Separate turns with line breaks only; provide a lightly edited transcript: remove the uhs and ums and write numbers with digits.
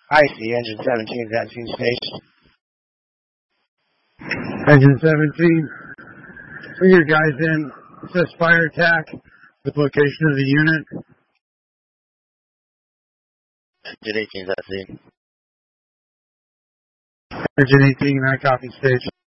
I see. Engine 17 is at scene station.
Engine 17, bring your guys in. It says fire attack with location of the unit.
Engine 18 is at scene.
Engine 18, I copy station.